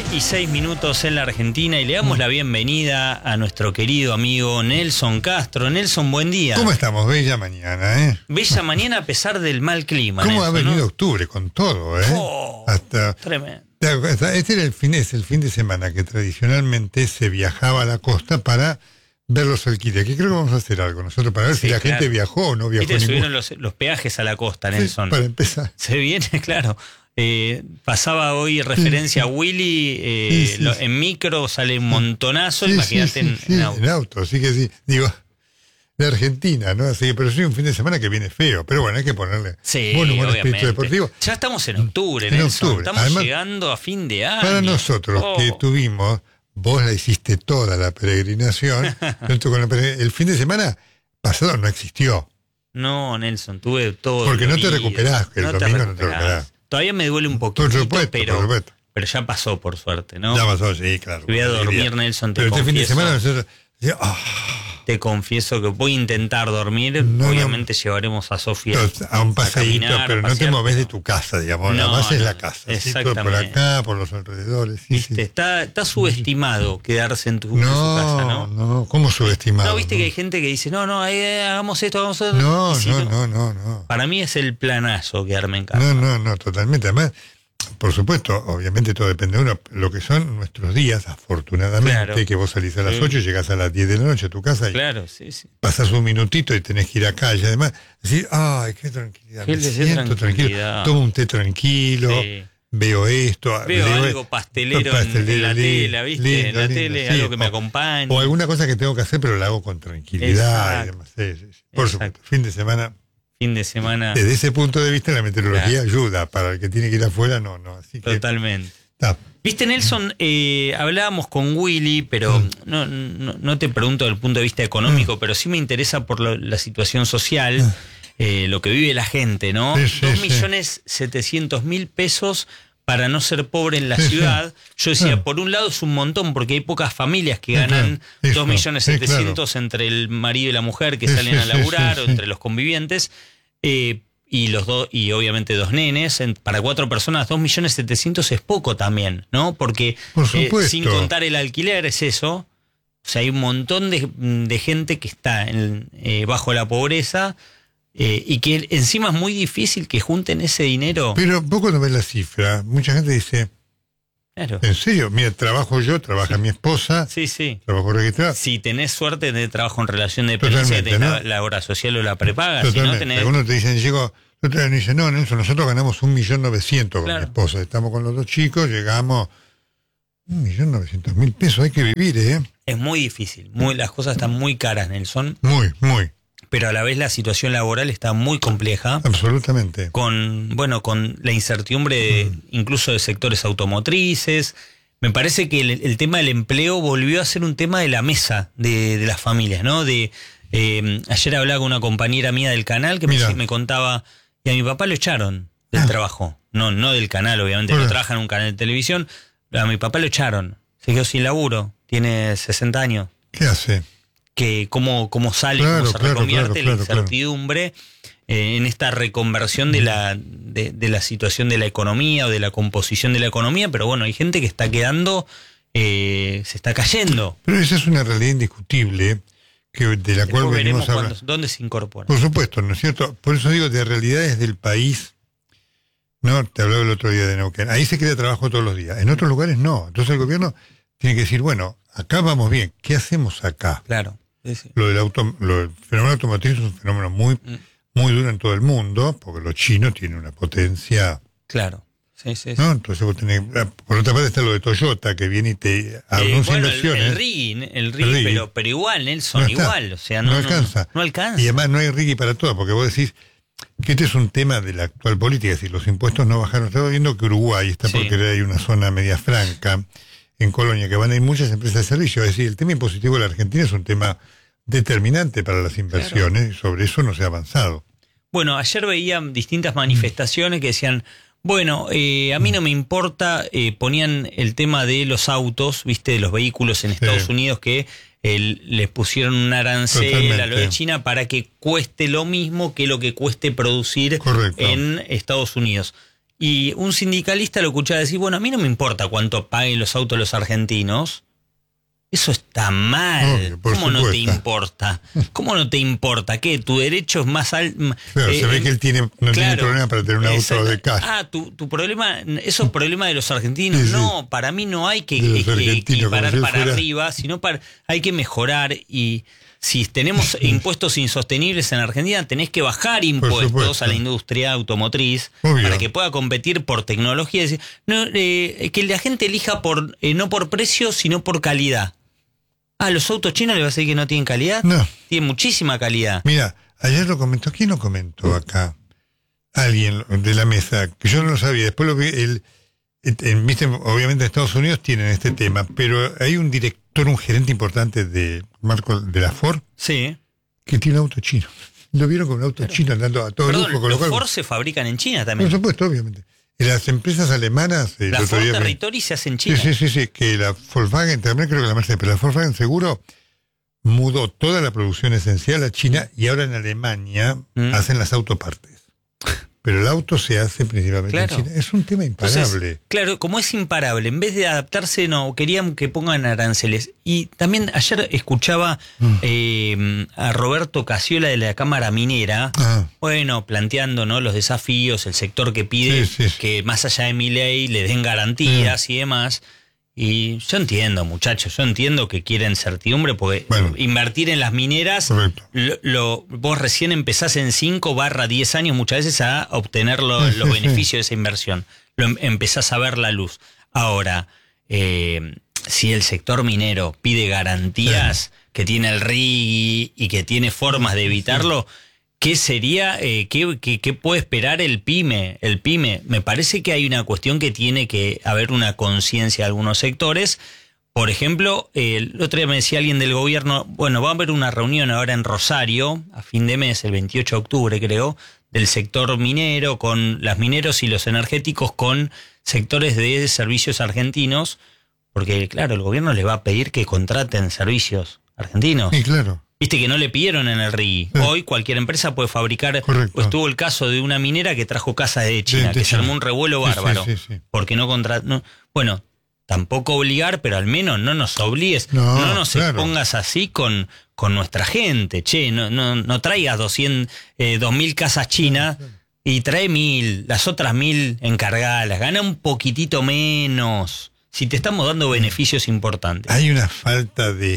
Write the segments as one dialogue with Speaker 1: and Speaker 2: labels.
Speaker 1: 9:06 en la Argentina y le damos la bienvenida a nuestro querido amigo Nelson Castro. Nelson, buen día.
Speaker 2: ¿Cómo estamos? Bella mañana, ¿eh?
Speaker 1: Bella mañana a pesar del mal clima.
Speaker 2: ¿Cómo
Speaker 1: Nelson,
Speaker 2: ha venido
Speaker 1: ¿no?
Speaker 2: octubre con todo, eh?
Speaker 1: Hasta tremendo.
Speaker 2: Este era es el fin de semana que tradicionalmente se viajaba a la costa para ver los alquileres. Que creo que vamos a hacer algo nosotros para ver si la gente viajó o no viajó.
Speaker 1: ¿Viste? Subieron los peajes a la costa, Nelson.
Speaker 2: Sí, para empezar.
Speaker 1: Se viene, claro. Pasaba hoy referencia a Willy, en micro sale un montonazo, imagínate en auto.
Speaker 2: En auto, así que sí, digo, de Argentina, ¿no? Así que, pero sí, un fin de semana que viene feo, pero bueno, hay que ponerle buen humor, espíritu deportivo.
Speaker 1: Ya estamos en octubre, Nelson, estamos además, llegando a fin de año.
Speaker 2: Para nosotros que tuvimos, vos la hiciste toda la peregrinación, el fin de semana pasado no existió.
Speaker 1: No, Nelson, tuve todo.
Speaker 2: Porque no te recuperás, que el domingo no te recuperás.
Speaker 1: Todavía me duele un poquito, pero ya pasó, por suerte, ¿no?
Speaker 2: Ya pasó, sí, claro.
Speaker 1: Voy a dormir, Nelson,
Speaker 2: pero este fin de semana nosotros...
Speaker 1: Te confieso que voy a intentar dormir. Obviamente llevaremos a Sofía
Speaker 2: a un paseíto, pero no te moves de tu casa, digamos. Nada más es la casa.
Speaker 1: Exactamente.
Speaker 2: Por acá, por los alrededores.
Speaker 1: ¿Viste? Está subestimado quedarse en tu casa, ¿no?
Speaker 2: No, ¿cómo subestimado?
Speaker 1: No, viste que hay gente que dice, hagamos esto, hagamos eso.
Speaker 2: No.
Speaker 1: Para mí es el planazo quedarme en casa.
Speaker 2: No, totalmente. Además, por supuesto, obviamente todo depende de uno. Lo que son nuestros días, afortunadamente, que vos salís a las 8 y llegás a las 10 de la noche a tu casa y pasás un minutito y tenés que ir acá y además decís, ay, qué tranquilidad, me siento tranquilo, tomo un té tranquilo, veo esto,
Speaker 1: veo algo pastelero en la tele, ¿viste? Lindo, en la tele, algo que me acompañe.
Speaker 2: O alguna cosa que tengo que hacer, pero la hago con tranquilidad. Y demás. Por supuesto, fin de semana. Desde ese punto de vista la meteorología ayuda, para el que tiene que ir afuera no, así que
Speaker 1: totalmente. Viste, Nelson, hablábamos con Willy, pero no te pregunto desde el punto de vista económico, pero sí me interesa por la situación social, lo que vive la gente, ¿no? 2.700.000 pesos para no ser pobre en la ciudad. Yo decía, por un lado es un montón, porque hay pocas familias que ganan 2.700.000 entre el marido y la mujer que salen a laburar, o entre los convivientes, y obviamente dos nenes. Para 4 personas, 2.700.000 es poco también, ¿no? Porque sin contar el alquiler es eso. O sea, hay un montón de gente que está bajo la pobreza. Y que encima es muy difícil que junten ese dinero.
Speaker 2: Pero vos cuando ves la cifra, mucha gente dice, ¿en serio? Mira, trabaja mi esposa, trabajo registrado.
Speaker 1: Si tenés suerte de trabajo en relación de dependencia, tenés la obra social o la prepaga. Si no tenés...
Speaker 2: Algunos te dicen, otros dicen, no, Nelson, nosotros ganamos 1.900.000 con mi esposa, estamos con los 2 chicos, llegamos 1.900.000 pesos, hay que vivir, ¿eh?
Speaker 1: Es muy difícil, las cosas están muy caras, Nelson.
Speaker 2: Muy.
Speaker 1: Pero a la vez la situación laboral está muy compleja.
Speaker 2: Absolutamente.
Speaker 1: Con la incertidumbre incluso de sectores automotrices. Me parece que el tema del empleo volvió a ser un tema de la mesa de las familias, ¿no? Ayer hablaba con una compañera mía del canal que me contaba, y a mi papá lo echaron del trabajo. No del canal, obviamente, no trabaja en un canal de televisión. A mi papá lo echaron. Se quedó sin laburo. Tiene 60 años.
Speaker 2: ¿Qué hace?
Speaker 1: Que cómo sale, cómo se reconvierte la incertidumbre en esta reconversión de la situación de la economía o de la composición de la economía, pero bueno, hay gente que está quedando, se está cayendo.
Speaker 2: Pero esa es una realidad indiscutible de la cual venimos hablando.
Speaker 1: ¿Dónde se incorpora?
Speaker 2: Por supuesto, ¿no es cierto? Por eso digo, de realidades del país, ¿no? Te hablaba el otro día de Neuquén. Ahí se crea trabajo todos los días. En otros lugares no. Entonces el gobierno tiene que decir, bueno, acá vamos bien. ¿Qué hacemos acá?
Speaker 1: Claro.
Speaker 2: Lo del fenómeno automotriz es un fenómeno muy duro en todo el mundo, porque los chinos tienen una potencia.
Speaker 1: Claro. Sí.
Speaker 2: ¿No? Entonces vos tenés, por otra parte está lo de Toyota, que viene y te anuncia inversiones.
Speaker 1: El RIGI, pero igual, Nelson, no igual. O sea, no alcanza. No alcanza.
Speaker 2: Y además no hay RIGI para todo, porque vos decís que este es un tema de la actual política, es decir, los impuestos no bajaron. Estaba viendo que Uruguay está por querer hay una zona media franca en Colonia, que van a ir muchas empresas de servicio. Es decir, el tema impositivo de la Argentina es un tema determinante para las inversiones, y sobre eso no se ha avanzado.
Speaker 1: Bueno, ayer veía distintas manifestaciones que decían, bueno, a mí no me importa, ponían el tema de los autos, viste, de los vehículos en Estados Unidos, que les pusieron un arancel a lo de China para que cueste lo mismo que lo que cueste producir en Estados Unidos. Y un sindicalista lo escuchaba decir, bueno, a mí no me importa cuánto paguen los autos los argentinos. Eso está mal. ¿Cómo no te importa? ¿Cómo no te importa? ¿Qué? ¿Tu derecho es más alto?
Speaker 2: Claro, se ve que él no tiene problema para tener un auto de casa.
Speaker 1: Tu problema, eso es problema de los argentinos. Sí. No, para mí no hay que parar para arriba, sino hay que mejorar. Y si tenemos impuestos insostenibles en Argentina, tenés que bajar impuestos a la industria automotriz. Obvio. Para que pueda competir por tecnología. Que la gente elija no por precio, sino por calidad. ¿Los autos chinos le va a decir que no tienen calidad?
Speaker 2: No.
Speaker 1: Tienen muchísima calidad.
Speaker 2: Mira, ayer lo comentó. ¿Quién lo comentó acá? Alguien de la mesa, que yo no lo sabía. Después lo vi. Viste, obviamente en Estados Unidos tienen este tema, pero hay un director, un gerente importante de la Ford.
Speaker 1: Sí.
Speaker 2: Que tiene un auto chino. Lo vieron con un auto chino andando a todo lujo.
Speaker 1: Los Ford se fabrican en China también.
Speaker 2: Por supuesto, obviamente. Las empresas alemanas...
Speaker 1: La Ford Territory se hace en China.
Speaker 2: Sí, que la Volkswagen, también creo que la Mercedes, pero la Volkswagen seguro mudó toda la producción esencial a China y ahora en Alemania hacen las autopartes. Pero el auto se hace principalmente en China. Es un tema imparable.
Speaker 1: Entonces, claro, como es imparable, en vez de adaptarse, querían que pongan aranceles. Y también ayer escuchaba a Roberto Casiola de la Cámara Minera, planteando los desafíos, el sector que pide que más allá de Milei le den garantías y demás. Y yo entiendo, muchachos, que quieren certidumbre, porque invertir en las mineras, vos recién empezás en 5/10 años muchas veces a obtener los beneficios de esa inversión. Empezás a ver la luz. Ahora, si el sector minero pide garantías, que tiene el RIGI y que tiene formas de evitarlo... ¿Qué sería, qué puede esperar el PYME? Me parece que hay una cuestión que tiene que haber una conciencia de algunos sectores. Por ejemplo, el otro día me decía alguien del gobierno, va a haber una reunión ahora en Rosario, a fin de mes, el 28 de octubre creo, del sector minero, con los mineros y los energéticos, con sectores de servicios argentinos, porque claro, el gobierno les va a pedir que contraten servicios argentinos.
Speaker 2: Sí, claro.
Speaker 1: Viste que no le pidieron en el RIGI. Hoy cualquier empresa puede fabricar.
Speaker 2: Correcto.
Speaker 1: Pues tuvo el caso de una minera que trajo casas de China, que se armó un revuelo bárbaro. Sí. Porque no contrató. Bueno, tampoco obligar, pero al menos no nos obligues. No nos expongas así con nuestra gente. Che, no traigas 2.000 casas chinas y trae 1.000. Las otras 1.000 encargalas. Gana un poquitito menos. Si te estamos dando beneficios importantes.
Speaker 2: Hay una falta de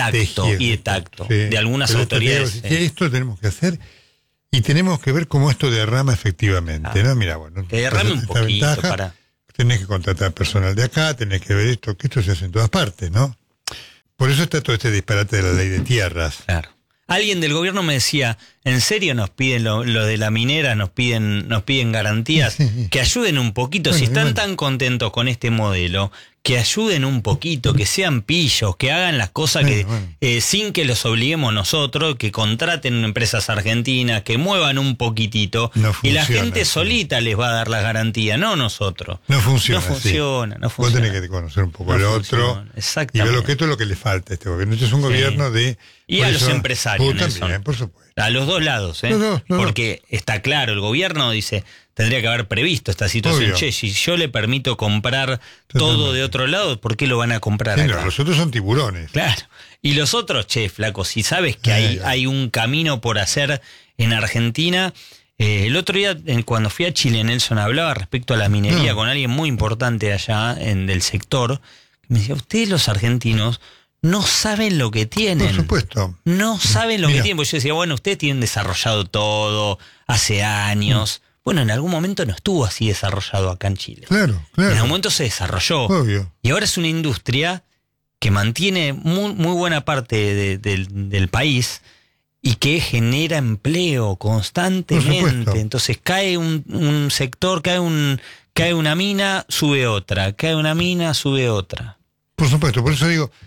Speaker 1: tacto de algunas autoridades.
Speaker 2: Esto tenemos que hacer y tenemos que ver cómo esto derrama efectivamente. ¿No? Mira,
Speaker 1: que derrame un poquito
Speaker 2: ventaja, tenés que contratar personal de acá, tenés que ver que esto se hace en todas partes, ¿no? Por eso está todo este disparate de la ley de tierras.
Speaker 1: Claro. Alguien del gobierno me decía, ¿en serio nos piden lo de la minera, nos piden garantías? Que ayuden un poquito, si están tan contentos con este modelo, que ayuden un poquito, que sean pillos, que hagan las cosas sin que los obliguemos nosotros, que contraten empresas argentinas, que muevan un poquitito, y la gente solita les va a dar las garantías, no nosotros.
Speaker 2: No funciona.
Speaker 1: Vos
Speaker 2: tenés que conocer un poco al otro.
Speaker 1: Exactamente.
Speaker 2: Y ver que esto es lo que le falta a este gobierno. Este es un gobierno de...
Speaker 1: Y a los empresarios,
Speaker 2: también, por supuesto.
Speaker 1: A los dos lados, porque está claro, el gobierno dice, tendría que haber previsto esta situación. Obvio. Che, si yo le permito comprar todo de otro lado, ¿por qué lo van a comprar acá?
Speaker 2: Los otros son tiburones.
Speaker 1: Claro. Y los otros, flaco, si sabes que hay un camino por hacer en Argentina. El otro día, cuando fui a Chile, Nelson hablaba respecto a la minería con alguien muy importante allá del sector. Me decía, ustedes los argentinos no saben lo que tienen.
Speaker 2: Por supuesto.
Speaker 1: No saben lo que tienen. Porque yo decía, ustedes tienen desarrollado todo hace años. Bueno, en algún momento no estuvo así desarrollado acá en Chile.
Speaker 2: Claro.
Speaker 1: En algún momento se desarrolló.
Speaker 2: Obvio.
Speaker 1: Y ahora es una industria que mantiene muy buena parte del país y que genera empleo constantemente. Entonces cae un sector, cae una mina, sube otra. Cae una mina, sube otra.
Speaker 2: Por supuesto, por eso digo...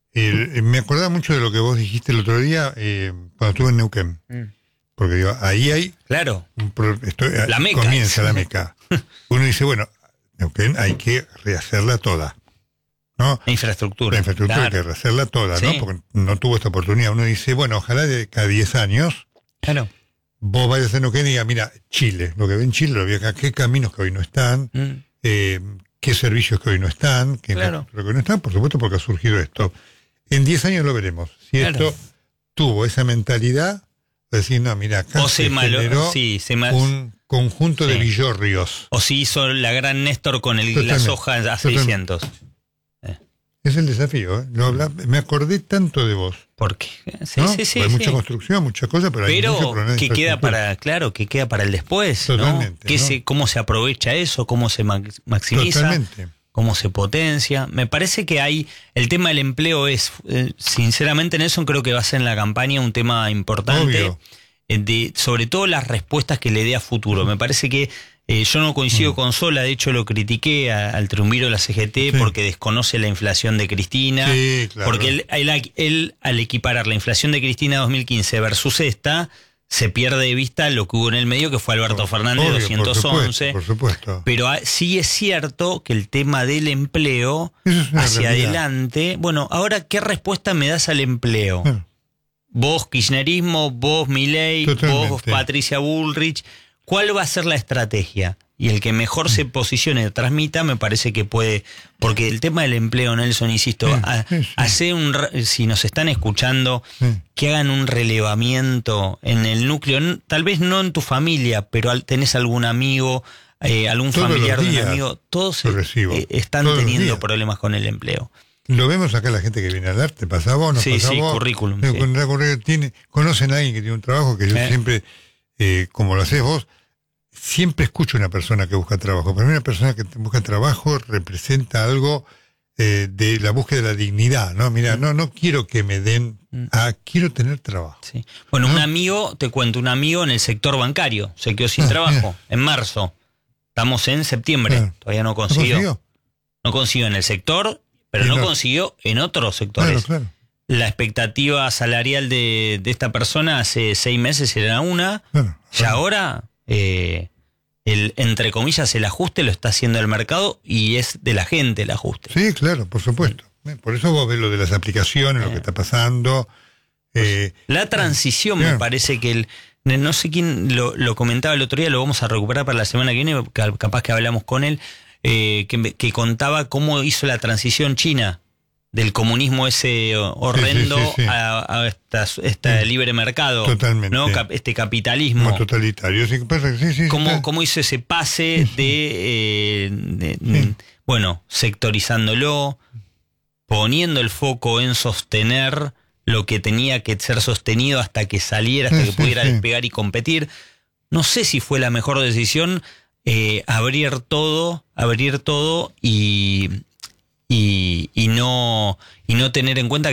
Speaker 2: me acordaba mucho de lo que vos dijiste el otro día cuando estuve en Neuquén. Porque digo, ahí hay...
Speaker 1: Claro.
Speaker 2: La meca. Comienza la meca. Uno dice, Neuquén hay que rehacerla toda, ¿no?
Speaker 1: La infraestructura.
Speaker 2: Hay que rehacerla toda, ¿no? Porque no tuvo esta oportunidad. Uno dice, ojalá de cada 10 años vos vayas a Neuquén y digas, mira, Chile, lo que ve en Chile, lo vi acá, qué caminos que hoy no están, qué servicios que hoy no están, que no están, por supuesto, porque ha surgido esto. En 10 años lo veremos. Si esto tuvo esa mentalidad, de decir, no, mira, acá se generó un conjunto de villorrios.
Speaker 1: O si hizo la gran Néstor con la soja a 600.
Speaker 2: Es el desafío, ¿eh? Me acordé tanto de vos.
Speaker 1: ¿Por qué?
Speaker 2: Hay mucha construcción, muchas cosas, pero hay mucho problema.
Speaker 1: Que queda para el después. Totalmente. ¿No? ¿Cómo se aprovecha eso? ¿Cómo se maximiza? Totalmente. ¿Cómo se potencia? Me parece que el tema del empleo es, sinceramente, Nelson, creo que va a ser en la campaña un tema importante. Sobre todo las respuestas que le dé a futuro. Me parece que yo no coincido con Sola, de hecho lo critiqué al triunviro de la CGT porque desconoce la inflación de Cristina, porque él al equiparar la inflación de Cristina 2015 versus esta, se pierde de vista lo que hubo en el medio, que fue Alberto Fernández, 211.
Speaker 2: Por supuesto.
Speaker 1: Pero sí es cierto que el tema del empleo hacia adelante... Bueno, ahora, ¿qué respuesta me das al empleo? Vos kirchnerismo, vos Milei, vos Patricia Bullrich... ¿Cuál va a ser la estrategia? Y el que mejor se posicione y transmita, me parece que puede... Porque el tema del empleo, Nelson, insisto, si nos están escuchando, que hagan un relevamiento en el núcleo, tal vez no en tu familia, pero tenés algún amigo, algún familiar de un amigo, todos están teniendo problemas con el empleo.
Speaker 2: Lo vemos acá la gente que viene al arte, pasa vos, nos pasa vos.
Speaker 1: Currículum.
Speaker 2: Conocen a alguien que tiene un trabajo que yo siempre, como lo haces vos, siempre escucho una persona que busca trabajo. Para mí una persona que busca trabajo representa algo de la búsqueda de la dignidad, ¿no? Mira, no quiero que me den, quiero tener trabajo. Sí.
Speaker 1: Bueno, un amigo en el sector bancario se quedó sin trabajo en marzo. Estamos en septiembre, todavía no consiguió. No consiguió en el sector, pero no consiguió en otros sectores. Claro. La expectativa salarial de esta persona hace 6 meses era una, y ahora... entre comillas, el ajuste lo está haciendo el mercado y es de la gente el ajuste.
Speaker 2: Sí, claro, por supuesto. Por eso vos ves lo de las aplicaciones, lo que está pasando.
Speaker 1: La transición, me parece que no sé quién lo comentaba el otro día, lo vamos a recuperar para la semana que viene, capaz que hablamos con él, que contaba cómo hizo la transición China del comunismo ese horrendo a este libre mercado. Totalmente. ¿No? Este capitalismo.
Speaker 2: Como totalitario.
Speaker 1: ¿Cómo hizo ese pase bueno, sectorizándolo, poniendo el foco en sostener lo que tenía que ser sostenido hasta que saliera, hasta que pudiera despegar y competir? No sé si fue la mejor decisión abrir todo y no tener en cuenta que